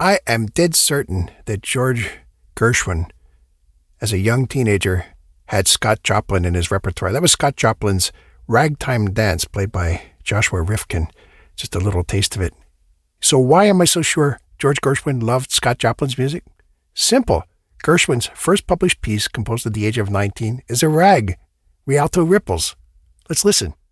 I am dead certain that George Gershwin, as a young teenager, had Scott Joplin in his repertoire. That was Scott Joplin's Ragtime Dance, played by Joshua Rifkin. Just a little taste of it. So why am I so sure George Gershwin loved Scott Joplin's music? Simple. Gershwin's first published piece, composed at the age of 19, is a rag, Rialto Ripples. Let's listen.